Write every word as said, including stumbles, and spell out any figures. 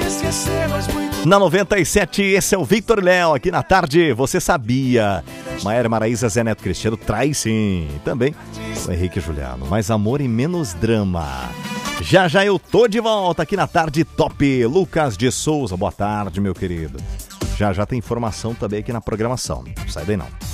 Na noventa e sete, esse é o Victor e Léo, aqui na tarde, você sabia? Maiara Maraíza, Zé Neto Cristiano, traz sim. E também o Henrique e Juliano, mais amor e menos drama. Já já eu tô de volta aqui na tarde top. Lucas de Souza, boa tarde, meu querido. Já já tem informação também aqui na programação, não sai daí não.